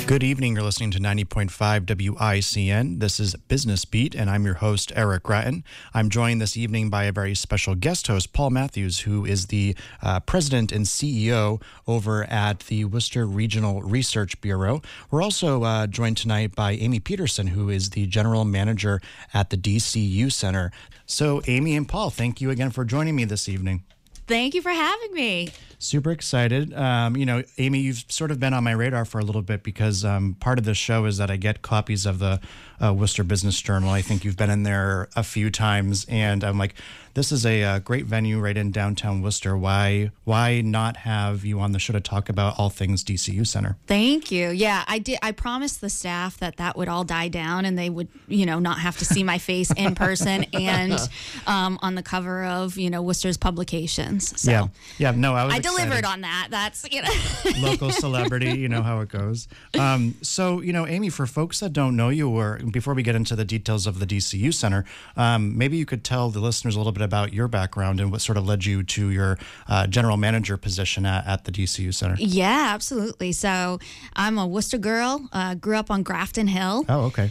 Good evening. You're listening to 90.5 WICN. This is Business Beat, and I'm your host, Eric Gratton. I'm joined this evening by a very special guest host, Paul Matthews, who is the president and CEO over at the Worcester Regional Research Bureau. We're also joined tonight by Amy Peterson, who is the general manager at the DCU Center. So, Amy and Paul, thank you again for joining me this evening. Thank you for having me. Super excited. Amy, you've sort of been on my radar for a little bit because part of this show is that I get copies of the Worcester Business Journal. I think you've been in there a few times, and I'm like, this is a great venue right in downtown Worcester. Why not have you on the show to talk about all things DCU Center? Thank you. Yeah, I did. I promised the staff that would all die down and they would, not have to see my face in person and on the cover of, Worcester's publications. So yeah. No, I delivered on that. That's, local celebrity, you know how it goes. So, Amy, for folks that don't know you, or before we get into the details of the DCU Center, maybe you could tell the listeners a little bit about your background and what sort of led you to your general manager position at the DCU Center. Yeah, absolutely. So I'm a Worcester girl, grew up on Grafton Hill. Oh, okay.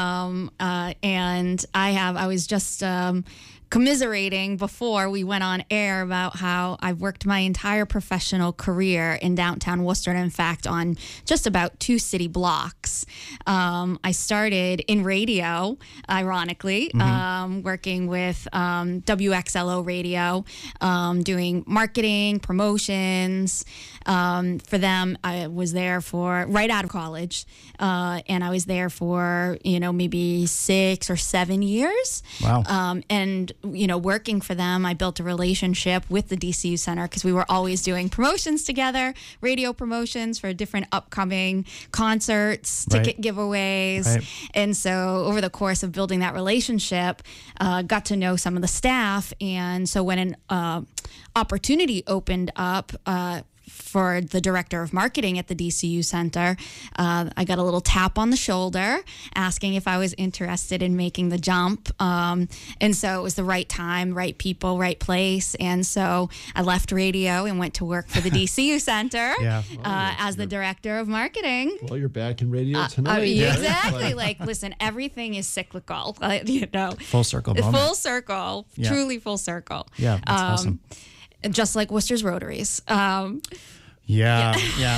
And I was just commiserating before we went on air about how I've worked my entire professional career in downtown Worcester, and in fact on just about 2 city blocks. I started in radio, ironically, working with WXLO radio, doing marketing, promotions. For them, I was there for right out of college, and I was there for maybe 6 or 7 years. Wow. And working for them, I built a relationship with the DCU Center because we were always doing promotions together, radio promotions for different upcoming concerts, ticket giveaways. Right. And so over the course of building that relationship, got to know some of the staff. And so when an opportunity opened up, for the director of marketing at the DCU Center, I got a little tap on the shoulder asking if I was interested in making the jump. And so it was the right time, right people, right place. And so I left radio and went to work for the DCU Center as the director of marketing. Well, you're back in radio tonight. Exactly. Listen, everything is cyclical. Full circle moment. Full circle. Yeah. Truly full circle. Yeah, that's awesome. Just like Worcester's Rotaries. Yeah.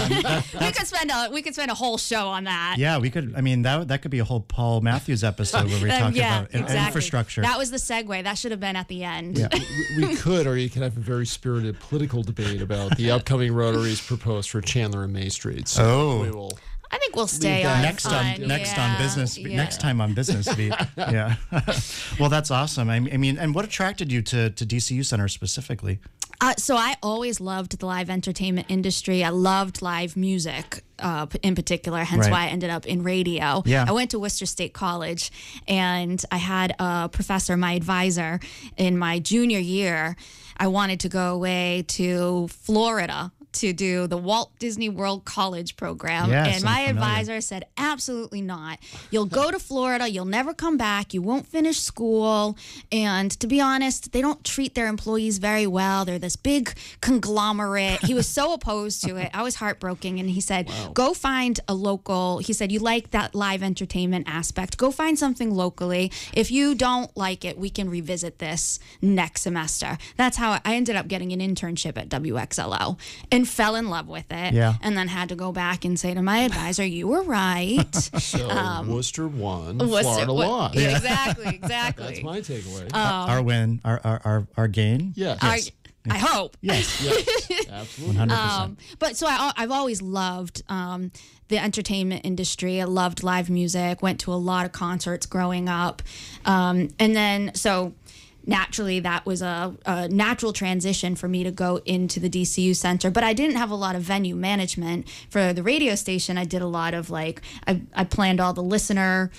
We could spend a whole show on that. Yeah, we could. I mean, that could be a whole Paul Matthews episode where we talk about infrastructure. That was the segue. That should have been at the end. Yeah. we could, or you could have a very spirited political debate about the upcoming Rotaries proposed for Chandler and May Street. So I think we'll stay on next on business. Yeah. Next time on Business Beat. Yeah. Well, that's awesome. I mean, and what attracted you to DCU Center specifically? So I always loved the live entertainment industry. I loved live music in particular, hence why I ended up in radio. Yeah. I went to Worcester State College, and I had a professor, my advisor, in my junior year. I wanted to go away to Florida to do the Walt Disney World College program. Yes, and my advisor said, absolutely not. You'll go to Florida, you'll never come back, you won't finish school. And to be honest, they don't treat their employees very well. They're this big conglomerate. He was so opposed to it. I was heartbroken. And he said, go find a local, he said, you like that live entertainment aspect. Go find something locally. If you don't like it, we can revisit this next semester. That's how I ended up getting an internship at WXLO. And fell in love with it, and then had to go back and say to my advisor, you were right. So Worcester won, Florida lost. Exactly. That's my takeaway. Our win, our gain. Yes. I hope. Yes, absolutely. 100%. But so I've always loved the entertainment industry. I loved live music, went to a lot of concerts growing up. And then, so naturally, that was a natural transition for me to go into the DCU Center. But I didn't have a lot of venue management. For the radio station, I did a lot of I planned all the listener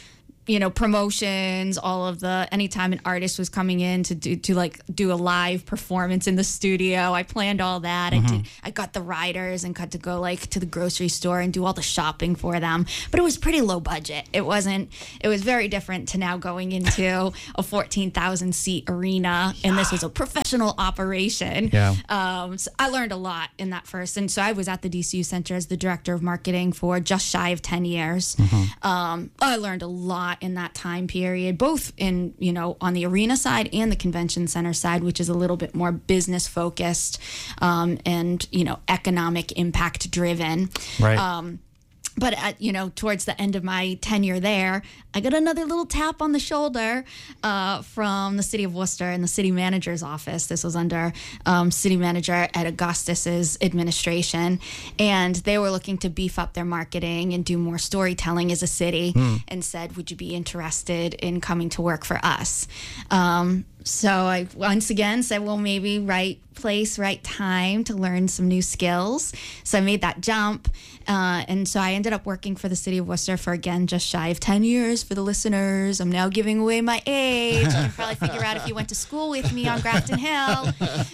promotions, anytime an artist was coming in to do a live performance in the studio, I planned all that. I got the riders and got to go to the grocery store and do all the shopping for them. But it was pretty low budget. It was very different to now going into a 14,000 seat arena, and this was a professional operation. Yeah. So I learned a lot in that first. And so I was at the DCU Center as the director of marketing for just shy of 10 years. I learned a lot in that time period, both in, on the arena side and the convention center side, which is a little bit more business focused, and, economic impact driven. Right. But towards the end of my tenure there, I got another little tap on the shoulder from the city of Worcester and the city manager's office. This was under city manager Ed Augustus's administration, and they were looking to beef up their marketing and do more storytelling as a city, and said, "Would you be interested in coming to work for us?" So I once again said, well, maybe right place, right time to learn some new skills. So I made that jump. And so I ended up working for the city of Worcester for, again, just shy of 10 years for the listeners. I'm now giving away my age. You can probably figure out if you went to school with me on Grafton Hill.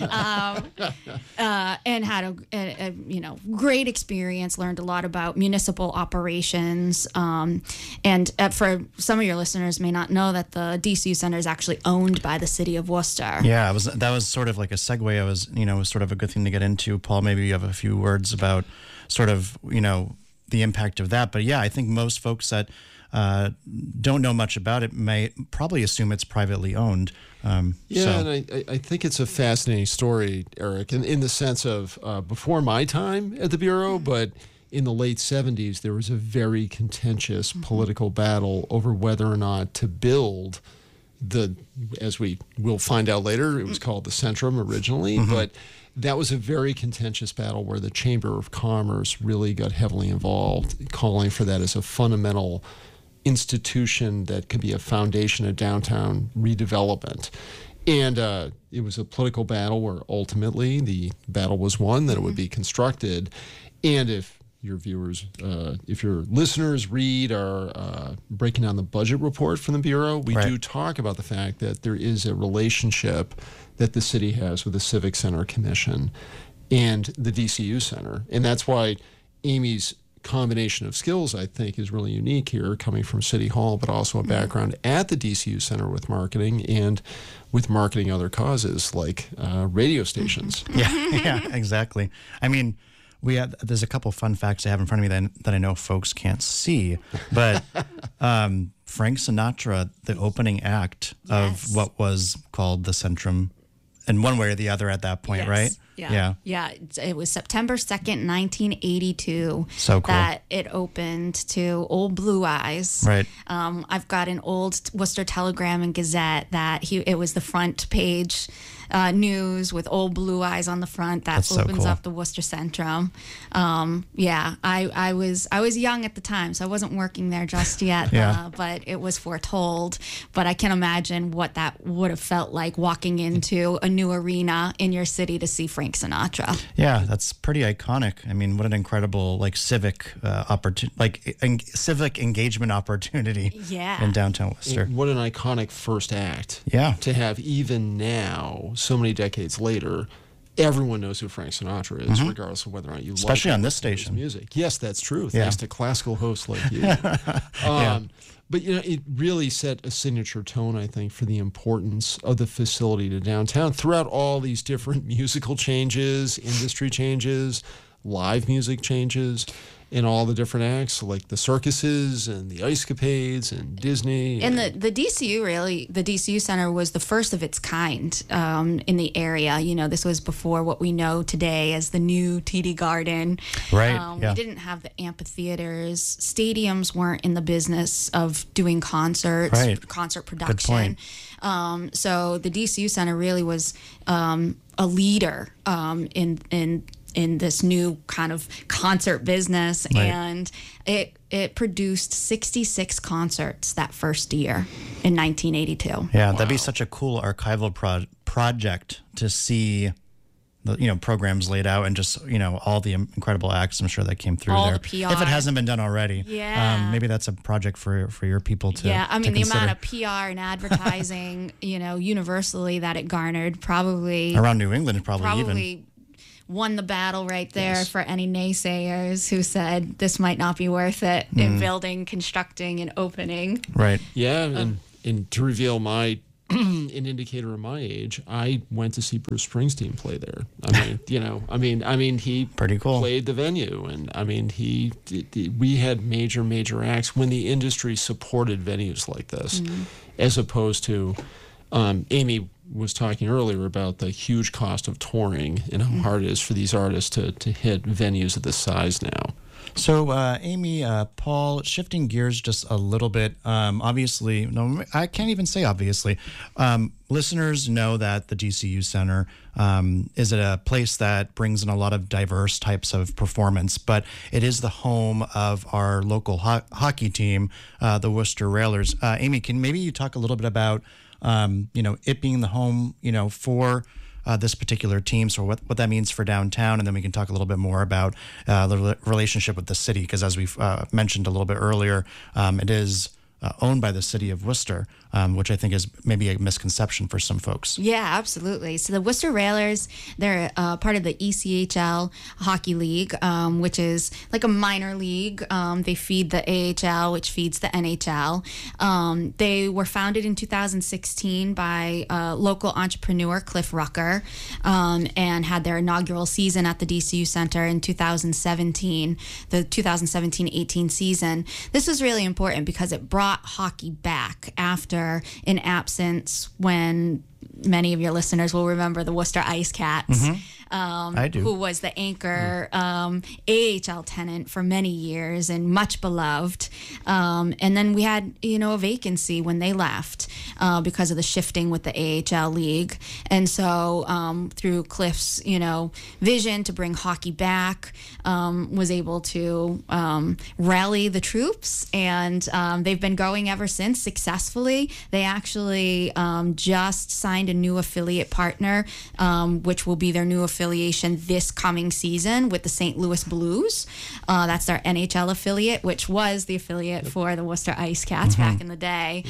And had a great experience, learned a lot about municipal operations. And for some of your listeners may not know that the DCU Center is actually owned by the city of Worcester. Yeah, that was sort of like a segue. I was, sort of a good thing to get into. Paul, maybe you have a few words about sort of, the impact of that. But yeah, I think most folks that don't know much about it may probably assume it's privately owned. And I think it's a fascinating story, Eric, in the sense of before my time at the Bureau, but in the late 70s, there was a very contentious political battle over whether or not to build as we will find out later, it was called the Centrum originally, but that was a very contentious battle where the Chamber of Commerce really got heavily involved, calling for that as a fundamental institution that could be a foundation of downtown redevelopment. And it was a political battle where ultimately the battle was won, that it would be constructed. And if your viewers, if your listeners read our breaking down the budget report from the Bureau, we do talk about the fact that there is a relationship that the city has with the Civic Center Commission and the DCU Center. And that's why Amy's combination of skills, I think, is really unique here, coming from City Hall, but also a background at the DCU Center with marketing and with marketing other causes like radio stations. Yeah, exactly. I mean, there's a couple fun facts I have in front of me that I know folks can't see, but Frank Sinatra, the opening act of what was called the Centrum, in one way or the other at that point, right? Yeah. It was September 2nd, 1982 so cool. that it opened to Old Blue Eyes. Right. I've got an old Worcester Telegram and Gazette that it was the front page news with Old Blue Eyes on the front that opens up the Worcester Centrum. I was young at the time, so I wasn't working there just yet, but it was foretold. But I can imagine what that would have felt like walking into a new arena in your city to see Frank Sinatra. Yeah, that's pretty iconic. I mean, what an incredible civic civic engagement opportunity in downtown Worcester. What an iconic first act. Yeah. To have even now, so many decades later, everyone knows who Frank Sinatra is, regardless of whether or not you especially like on this station. Music. Yes, that's true. Thanks to classical hosts like you. But it really set a signature tone, I think, for the importance of the facility to downtown throughout all these different musical changes, industry changes, live music changes, and all the different acts, like the circuses and the Ice Capades and Disney. And the DCU Center was the first of its kind in the area. This was before what we know today as the new TD Garden. Right. We didn't have the amphitheaters. Stadiums weren't in the business of doing concerts, concert production. Good point. So the DCU Center really was a leader in this new kind of concert business, and it produced 66 concerts that first year in 1982. Yeah, that'd be such a cool archival project to see the programs laid out, and just all the incredible acts I'm sure that came through all there. the PR. If it hasn't been done already, maybe that's a project for your people to. Yeah, I mean the consider. amount of PR and advertising, universally that it garnered, probably around New England, probably even won the battle right there for any naysayers who said this might not be worth it in building, constructing, and opening. Right. Yeah, and to reveal an indicator of my age, I went to see Bruce Springsteen play there. I mean, he pretty cool. Played the venue, and we had major acts when the industry supported venues like this, as opposed to Amy was talking earlier about the huge cost of touring and how hard it is for these artists to hit venues of this size now. So, Amy, Paul, shifting gears just a little bit. Obviously, no, I can't even say obviously. Listeners know that the DCU Center is a place that brings in a lot of diverse types of performance, but it is the home of our local hockey team, the Worcester Railers. Amy, can maybe you talk a little bit about it being the home, for this particular team, so what that means for downtown, and then we can talk a little bit more about the relationship with the city, because as we've mentioned a little bit earlier, it is owned by the city of Worcester, which I think is maybe a misconception for some folks. Yeah, absolutely. So the Worcester Railers, they're part of the ECHL Hockey League, which is like a minor league. They feed the AHL, which feeds the NHL. They were founded in 2016 by local entrepreneur Cliff Rucker, and had their inaugural season at the DCU Center in 2017, the 2017-18 season. This was really important because it brought hockey back after an absence when many of your listeners will remember the Worcester Ice Cats. I do. Who was the anchor AHL tenant for many years and much beloved. And then we had, a vacancy when they left because of the shifting with the AHL league. And so through Cliff's, vision to bring hockey back, was able to rally the troops. And they've been going ever since successfully. They actually just signed a new affiliate partner, which will be their new affiliation this coming season with the St. Louis Blues. That's their NHL affiliate, which was the affiliate for the Worcester Ice Cats back in the day.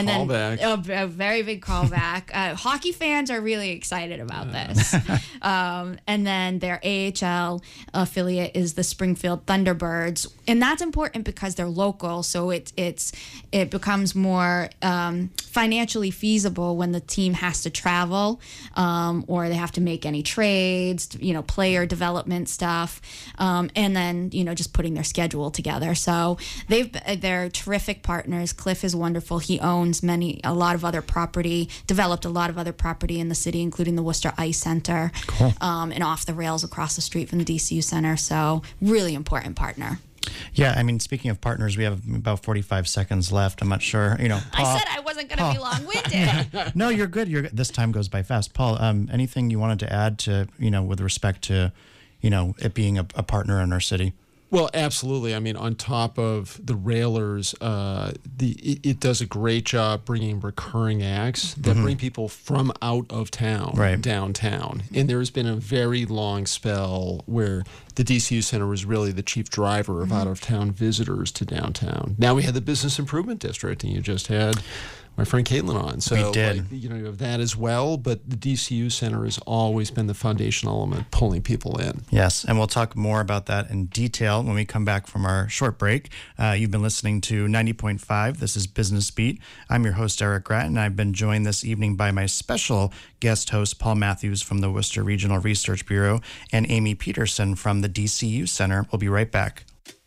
A very big callback. Hockey fans are really excited about this. And then their AHL affiliate is the Springfield Thunderbirds, and that's important because they're local, so it becomes more financially feasible when the team has to travel, or they have to make any trades, player development stuff, and then just putting their schedule together. So they're terrific partners. Cliff is wonderful. He owns developed a lot of other property in the city, including the Worcester Ice Center, cool. And off the rails across the street from the DCU Center. So really important partner. Yeah, I mean, speaking of partners, we have about 45 seconds left. I'm not sure, Paul, I said I wasn't going to be long-winded. No, you're good. This time goes by fast. Paul, anything you wanted to add to, with respect to, it being a partner in our city? Well, absolutely. I mean, on top of the Railers, it does a great job bringing recurring acts that bring people from out of town downtown. And there's been a very long spell where the DCU Center was really the chief driver of out-of-town visitors to downtown. Now we had the Business Improvement District, and you just had my friend Caitlin on. So we did. You have that as well, but the DCU Center has always been the foundational element pulling people in. Yes, and we'll talk more about that in detail when we come back from our short break. You've been listening to 90.5. This is Business Beat. I'm your host, Eric Gratton, and I've been joined this evening by my special guest host, Paul Matthews from the Worcester Regional Research Bureau, and Amy Peterson from the DCU Center. We'll be right back.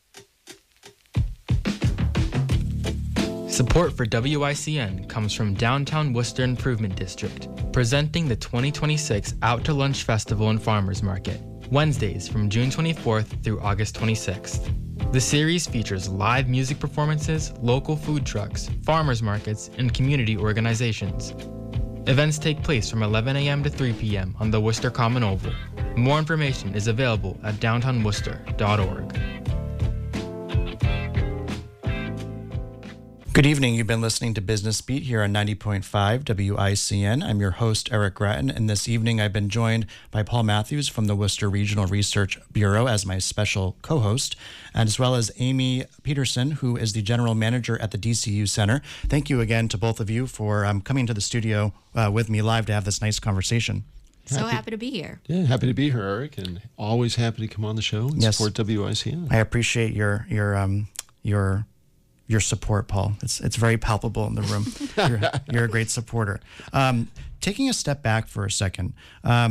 Support for WICN comes from Downtown Worcester Improvement District, presenting the 2026 Out to Lunch Festival and Farmers Market, Wednesdays from June 24th through August 26th. The series features live music performances, local food trucks, farmers markets, and community organizations. Events take place from 11 a.m. to 3 p.m. on the Worcester Common Oval. More information is available at downtownworcester.org. Good evening. You've been listening to Business Beat here on 90.5 WICN. I'm your host, Eric Gratton, and this evening I've been joined by Paul Matthews from the Worcester Regional Research Bureau as my special co-host, and as well as Amy Peterson, who is the General Manager at the DCU Center. Thank you again to both of you for coming to the studio with me live to have this nice conversation. So happy to be here. Yeah, happy to be here, Eric, and always happy to come on the show and support WICN. I appreciate your support, Paul. It's very palpable in the room. You're a great supporter. Taking a step back for a second,